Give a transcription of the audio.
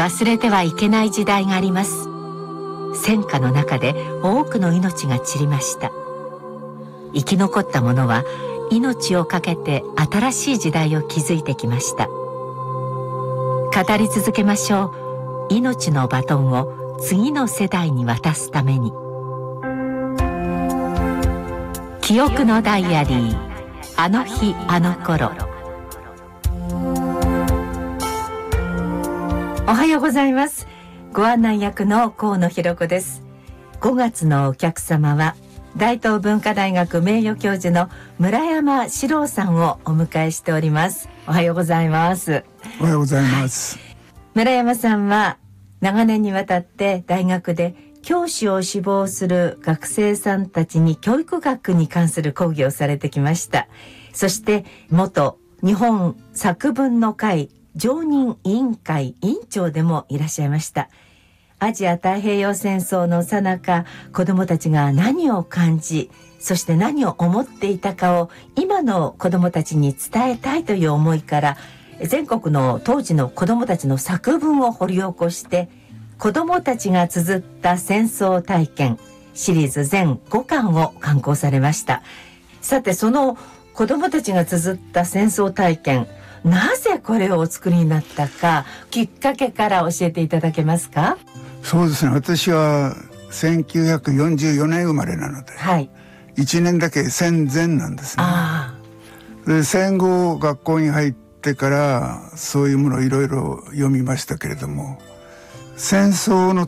忘れてはいけない時代があります。戦火の中で多くの命が散りました。生き残った者は命を懸けて新しい時代を築いてきました。語り続けましょう。命のバトンを次の世代に渡すために。記憶のダイアリー、あの日あの頃。おはようございます。ご案内役の河野弘子です。5月のお客様は大東文化大学名誉教授の村山史郎さんをお迎えしております。おはようございます。 おはようございます、 村山さんは長年にわたって大学で教師を志望する学生さんたちに教育学に関する講義をされてきました。そして元日本作文の会常任委員会委員長でもいらっしゃいました。アジア太平洋戦争の最中、子どもたちが何を感じ、そして何を思っていたかを今の子どもたちに伝えたいという思いから、全国の当時の子どもたちの作文を掘り起こして、子どもたちが綴った戦争体験シリーズ全5巻を刊行されました。さて、その子どもたちが綴った戦争体験、なぜこれをお作りになったか、きっかけから教えていただけますか？ そうですね、私は1944年生まれなので、はい、1年だけ戦前なんですね。で、戦後学校に入ってからそういうものをいろいろ読みましたけれども、戦争の